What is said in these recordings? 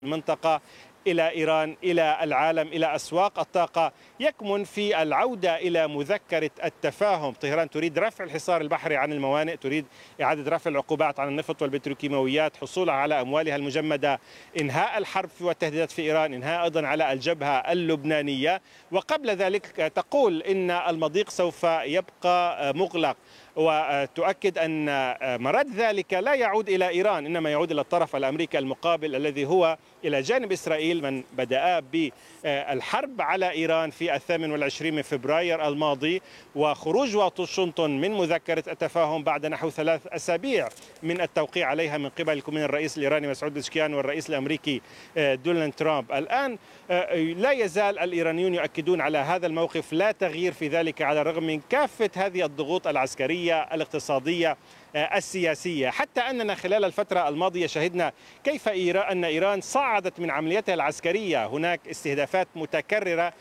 المنطقة إلى إيران، إلى العالم، إلى أسواق الطاقة، يكمن في العودة إلى مذكرة التفاهم. طهران تريد رفع الحصار البحري عن الموانئ، تريد إعادة رفع العقوبات عن النفط والبتروكيماويات، حصولها على أموالها المجمدة، إنهاء الحرب والتهديدات في إيران، إنهاء أيضا على الجبهة اللبنانية. وقبل ذلك تقول إن المضيق سوف يبقى مغلق، وتؤكد أن مرد ذلك لا يعود إلى إيران، إنما يعود إلى الطرف الأمريكي المقابل الذي هو إلى جانب إسرائيل، من بدأ بالحرب على إيران في 28 من فبراير الماضي، وخروج واشنطن من مذكرة التفاهم بعد نحو 3 أسابيع من التوقيع عليها من قبل من الرئيس الإيراني مسعود بزشكيان والرئيس الأمريكي دونالد ترامب. الآن لا يزال الإيرانيون يؤكدون على هذا الموقف، لا تغيير في ذلك على الرغم من كافة هذه الضغوط العسكرية الاقتصادية السياسية، حتى أننا خلال الفترة الماضية شهدنا كيف أن إيران صعدت من عملياتها العسكرية. هناك استهدافات متكررة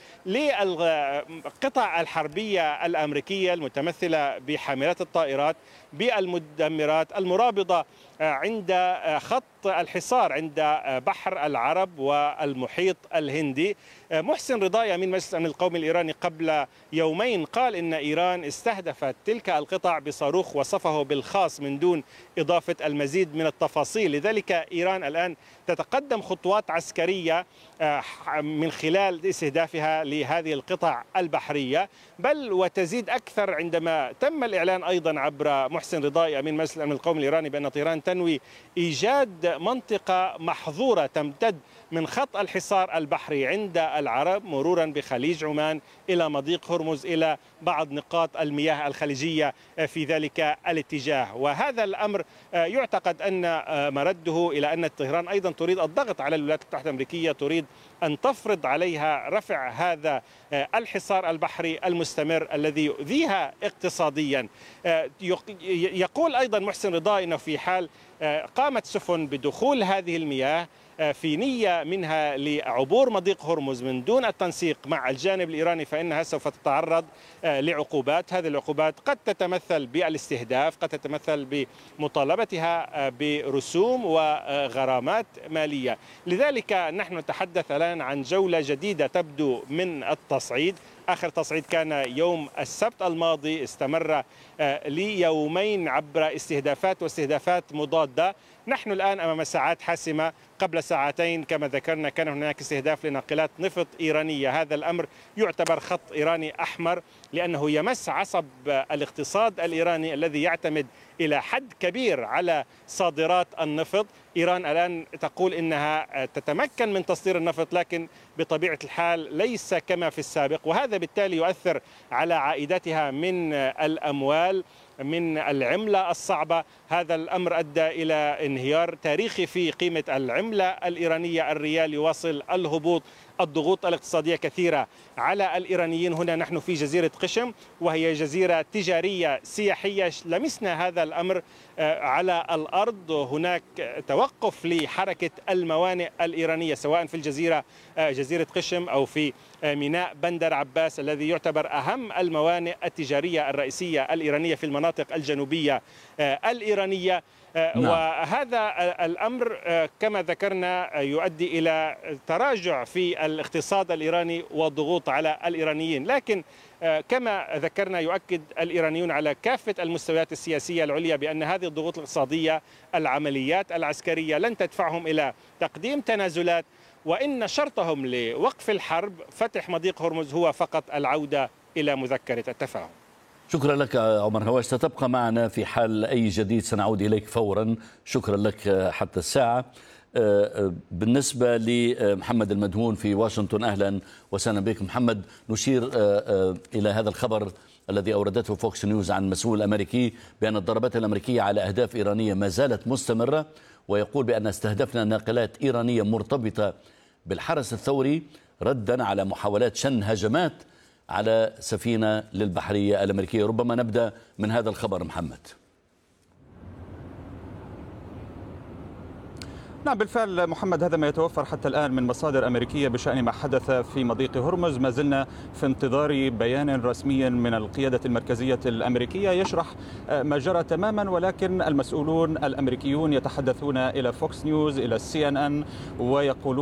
للقطع الحربية الأمريكية المتمثلة بحاملات الطائرات، بالمدمرات المرابطة عند خط الحصار عند بحر العرب والمحيط الهندي. محسن رضاي أمين مجلس الأمن القومي الإيراني قبل يومين قال إن إيران استهدفت تلك القطع بصاروخ وصفه بالخاص من دون إضافة المزيد من التفاصيل. لذلك إيران الآن تتقدم خطوات عسكرية من خلال استهدافها لهذه القطع البحرية، بل وتزيد أكثر عندما تم الإعلان أيضا عبر محسن رضاي أمين مجلس الأمن القومي الإيراني بأن طهران تنوي إيجاد منطقة محظورة تمتد من خط الحصار البحري عند العرب مرورا بخليج عمان إلى مضيق هرمز إلى بعض نقاط المياه الخليجية في ذلك الاتجاه. وهذا الأمر يعتقد أن مرده إلى أن طهران أيضا تريد الضغط على الولايات المتحدة الأمريكية، تريد أن تفرض عليها رفع هذا الحصار البحري المستمر الذي يؤذيها اقتصاديا. يقول أيضا محسن رضا أنه في حال قامت سفن بدخول هذه المياه في نية منها لعبور مضيق هرمز من دون التنسيق مع الجانب الإيراني، فإنها سوف تتعرض لعقوبات. هذه العقوبات قد تتمثل بالاستهداف، قد تتمثل بمطالبتها برسوم وغرامات مالية. لذلك نحن نتحدث الآن عن جولة جديدة تبدو من التصعيد. آخر تصعيد كان يوم السبت الماضي، استمر ليومين عبر استهدافات مضادة. نحن الآن أمام ساعات حاسمة. قبل ساعتين كما ذكرنا كان هناك استهداف لناقلات نفط إيرانية. هذا الأمر يعتبر خط إيراني أحمر لأنه يمس عصب الاقتصاد الإيراني الذي يعتمد إلى حد كبير على صادرات النفط. إيران الآن تقول إنها تتمكن من تصدير النفط، لكن بطبيعة الحال ليس كما في السابق، وهذا بالتالي يؤثر على عائداتها من الأموال، من العملة الصعبة. هذا الأمر أدى إلى انهيار تاريخي في قيمة العملة الإيرانية. الريال يواصل الهبوط. الضغوط الاقتصادية كثيرة على الإيرانيين. هنا نحن في جزيرة قشم، وهي جزيرة تجارية سياحية. لمسنا هذا الأمر على الأرض. هناك توقف لحركة الموانئ الإيرانية سواء في جزيرة قشم أو في ميناء بندر عباس الذي يعتبر أهم الموانئ التجارية الرئيسية الإيرانية في المناطق الجنوبية الإيرانية. نعم. وهذا الأمر كما ذكرنا يؤدي إلى تراجع في الاقتصاد الإيراني وضغوط على الإيرانيين، لكن كما ذكرنا يؤكد الإيرانيون على كافة المستويات السياسية العليا بأن هذه الضغوط الاقتصادية، العمليات العسكرية لن تدفعهم إلى تقديم تنازلات، وإن شرطهم لوقف الحرب فتح مضيق هرمز هو فقط العودة إلى مذكرة التفاهم. شكرا لك عمر هواش، ستبقى معنا في حال أي جديد سنعود إليك فورا. شكرا لك حتى الساعة. بالنسبة لمحمد المدهون في واشنطن، أهلا وسهلا بك محمد. نشير إلى هذا الخبر الذي أوردته فوكس نيوز عن مسؤول أمريكي بأن الضربات الأمريكية على أهداف إيرانية ما زالت مستمرة، ويقول بأن استهدفنا ناقلات إيرانية مرتبطة بالحرس الثوري ردا على محاولات شن هجمات على سفينة للبحرية الأمريكية. ربما نبدأ من هذا الخبر محمد. نعم بالفعل محمد، هذا ما يتوفر حتى الآن من مصادر أمريكية بشأن ما حدث في مضيق هرمز. ما زلنا في انتظار بيان رسمي من القيادة المركزية الأمريكية يشرح ما جرى تماما، ولكن المسؤولون الأمريكيون يتحدثون إلى فوكس نيوز، إلى CNN، ويقولون